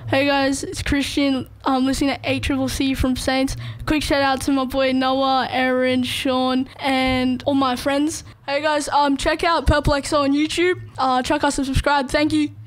Hey guys, it's Christian. I'm listening to ACCC from Saints. Quick shout out to my boy Noah, Aaron, Sean, and all my friends. Hey guys, check out Purple XO on YouTube. Check us and subscribe. Thank you.